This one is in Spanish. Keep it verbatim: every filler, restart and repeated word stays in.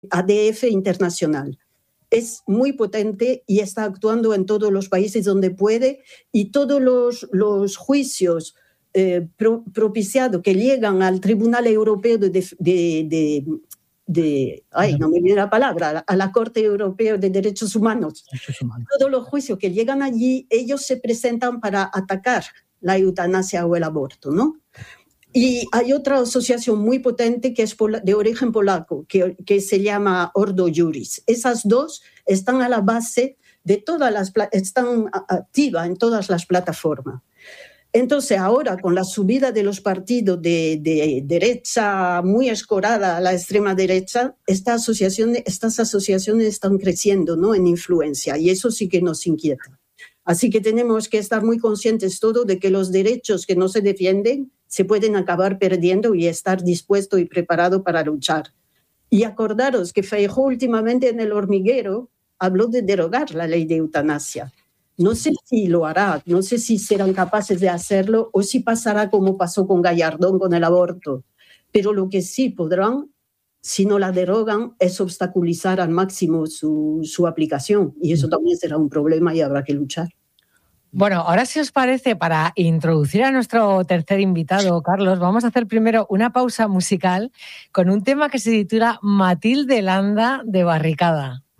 A D F internacional. Es muy potente y está actuando en todos los países donde puede, y todos los, los juicios eh, pro, propiciados que llegan al Tribunal Europeo de, de, de, de ay, no me viene la palabra, a la Corte Europea de Derechos Humanos. Derechos Humanos. Todos los juicios que llegan allí, ellos se presentan para atacar la eutanasia o el aborto, ¿no? Y hay otra asociación muy potente que es de origen polaco, que, que se llama Ordo Juris. Esas dos están a la base de todas las, están activas en todas las plataformas. Entonces ahora, con la subida de los partidos de, de derecha muy escorada a la extrema derecha, esta asociación, estas asociaciones están creciendo, ¿no?, en influencia, y eso sí que nos inquieta. Así que tenemos que estar muy conscientes todos de que los derechos que no se defienden se pueden acabar perdiendo, y estar dispuesto y preparado para luchar. Y acordaros que Feijóo últimamente en El Hormiguero habló de derogar la ley de eutanasia. No sé si lo hará, no sé si serán capaces de hacerlo o si pasará como pasó con Gallardón con el aborto. Pero lo que sí podrán, si no la derogan, es obstaculizar al máximo su, su aplicación. Y eso también será un problema y habrá que luchar. Bueno, ahora, si os parece, para introducir a nuestro tercer invitado, Carlos, vamos a hacer primero una pausa musical con un tema que se titula Matilde Landa de Barricada.